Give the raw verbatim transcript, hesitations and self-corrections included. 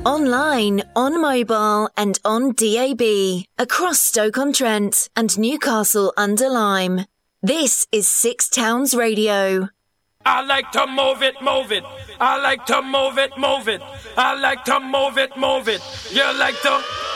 Online, on mobile and on D A B. Across Stoke-on-Trent and Newcastle under Lyme. This is Six Towns Radio. I like to move it, move it. I like to move it, move it. I like to move it, move it. You like to...